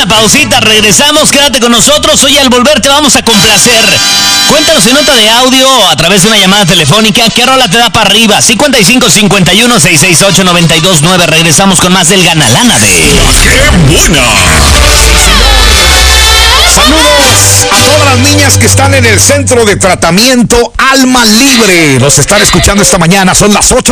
pausita, regresamos, quédate con nosotros. Hoy al volver te vamos a complacer. Cuéntanos en nota de audio o a través de una llamada telefónica qué rola te da para arriba. 55 51 668 929. Regresamos con más del Ganalana de ¡Qué buena! Saludos a todas las niñas que están en el centro de tratamiento Alma Libre. Los están escuchando esta mañana. Son las 8.